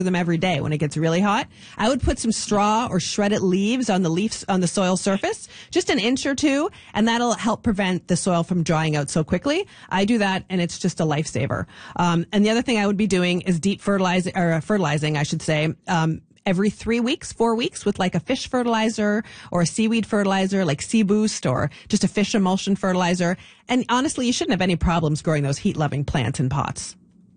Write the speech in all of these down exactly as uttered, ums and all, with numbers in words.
them every day when it gets really hot. I would put some straw or shredded leaves on the leaves on the soil surface, just an inch or two, and that'll help prevent the soil from drying out so quickly. I do that, and it's just a lifesaver. Um, and the other thing I would be doing is deep fertilizing, or fertilizing, I should say, um, every three weeks, four weeks with like a fish fertilizer or a seaweed fertilizer like Sea Boost or just a fish emulsion fertilizer. And honestly, you shouldn't have any problems growing those heat-loving plants in pots.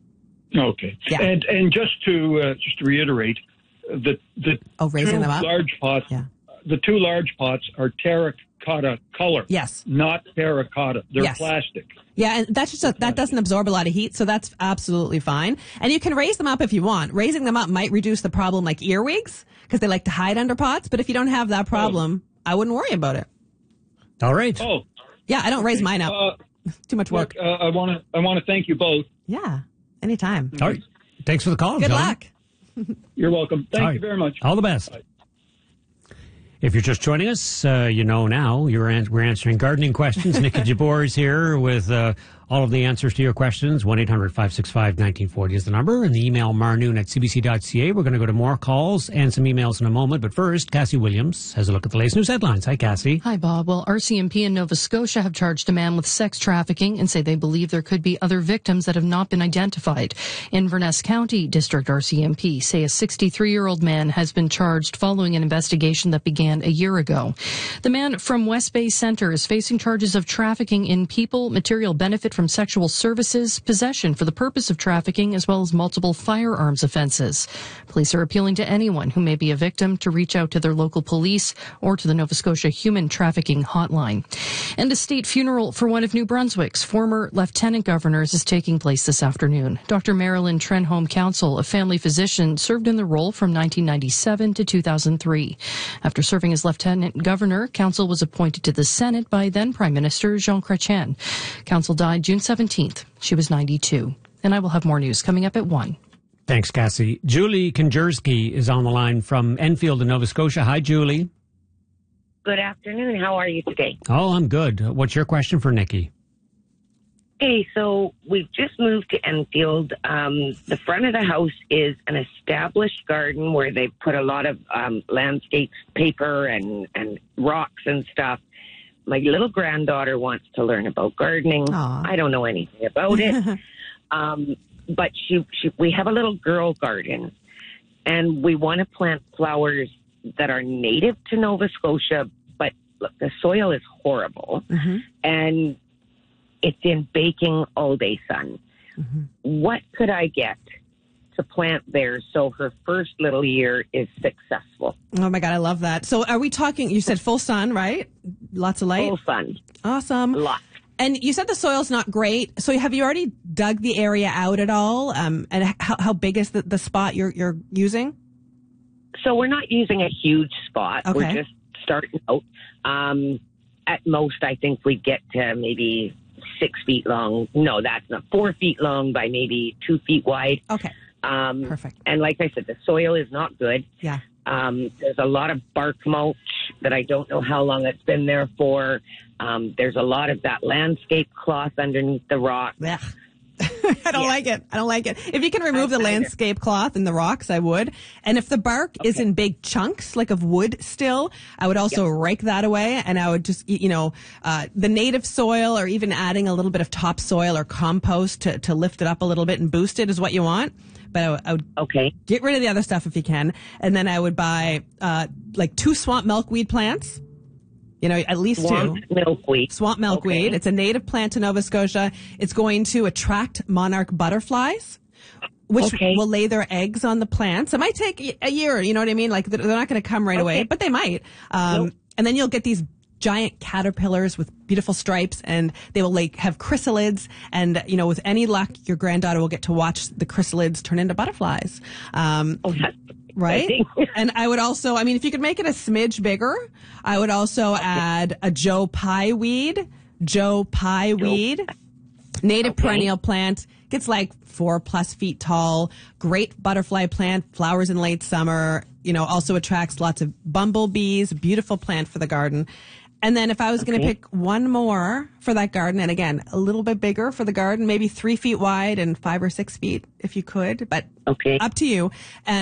Okay. Yeah. And and just to uh, just to reiterate, the the oh, raising two them up? large pots, yeah. the two large pots are terracotta color. Yes. Not terracotta. They're yes. plastic. Yeah, and that's just a, that doesn't absorb a lot of heat, so that's absolutely fine. And you can raise them up if you want. Raising them up might reduce the problem like earwigs because they like to hide under pots. But if you don't have that problem, oh. I wouldn't worry about it. All right. Oh. Yeah, I don't raise mine up. Uh, Too much work. Look, uh, I want to I want to thank you both. Yeah. Anytime. All right. Thanks for the call, Good John. luck. You're welcome. Thank All you right. very much. All the best. Bye. If you're just joining us, uh, you know now you're an- we're answering gardening questions. Nikki Jabor is here with uh, all of the answers to your questions. one eight hundred five six five one nine four zero is the number, and the email marnoon at c b c dot c a. We're going to go to more calls and some emails in a moment, but first, Cassie Williams has a look at the latest news headlines. Hi, Cassie. Hi, Bob. Well, R C M P in Nova Scotia have charged a man with sex trafficking and say they believe there could be other victims that have not been identified. Inverness County District R C M P say a sixty-three-year-old man has been charged following an investigation that began a year ago. The man from West Bay Centre is facing charges of trafficking in people, material benefit from sexual services, possession for the purpose of trafficking, as well as multiple firearms offences. Police are appealing to anyone who may be a victim to reach out to their local police or to the Nova Scotia Human Trafficking Hotline. And a state funeral for one of New Brunswick's former lieutenant governors is taking place this afternoon. Doctor Marilyn Trenholm Council, a family physician, served in the role from nineteen ninety-seven to two thousand three. After serving as lieutenant governor, Council was appointed to the Senate by then Prime Minister Jean Chrétien. Council died June seventeenth. She was ninety-two. And I will have more news coming up at one. Thanks, Cassie. Julie Konjerski is on the line from Enfield in Nova Scotia. Hi, Julie. Good afternoon. How are you today? Oh, I'm good. What's your question for Nikki? Okay, so we've just moved to Enfield. Um, the front of the house is an established garden where they put a lot of um, landscape paper and, and rocks and stuff. My little granddaughter wants to learn about gardening. Aww. I don't know anything about it. um, but she, she, we have a little girl garden, and we want to plant flowers that are native to Nova Scotia, but look, the soil is horrible. Mm-hmm. And it's in baking all day sun. Mm-hmm. What could I get to plant there so her first little year is successful? Oh my God, I love that. So are we talking, you said full sun, right? Lots of light? Full sun. Awesome. Lots. And you said the soil's not great. So have you already dug the area out at all? Um, and how, how big is the, the spot you're, you're using? So we're not using a huge spot. Okay. We're just starting out. Um, at most, I think we get to maybe six feet long. No, that's not. Four feet long by maybe two feet wide. Okay. Um, Perfect. And like I said, the soil is not good. Yeah. Um, there's a lot of bark mulch that I don't know how long it's been there for. Um, there's a lot of that landscape cloth underneath the rock. Yeah. I don't Yeah. like it. I don't like it. If you can remove I- the I- landscape cloth and the rocks, I would. And if the bark is in big chunks, like of wood still, I would also rake that away. And I would just, you know, uh, the native soil or even adding a little bit of topsoil or compost to, to lift it up a little bit and boost it is what you want. But I, would- I would Okay. get rid of the other stuff if you can. And then I would buy, uh, like two swamp milkweed plants. You know, at least Swamp two. milkweed. Swamp milkweed. Okay. It's a native plant to Nova Scotia. It's going to attract monarch butterflies, which Okay. will lay their eggs on the plants. It might take a year, you know what I mean? Like, they're they're not going to come right away, Okay. but they might. Um, Nope. And then you'll get these giant caterpillars with beautiful stripes, and they will like have chrysalids. And, you know, with any luck, your granddaughter will get to watch the chrysalids turn into butterflies. Um, Oh, that's Right? exciting. And I would also, I mean, if you could make it a smidge bigger, I would also add a Joe Pye weed. Joe Pye weed. Native Okay. perennial plant. Gets like four plus feet tall. Great butterfly plant. Flowers in late summer. You know, also attracts lots of bumblebees. Beautiful plant for the garden. And then if I was going to Okay. pick one more for that garden, and again, a little bit bigger for the garden, maybe three feet wide and five or six feet if you could, but Okay. up to you. And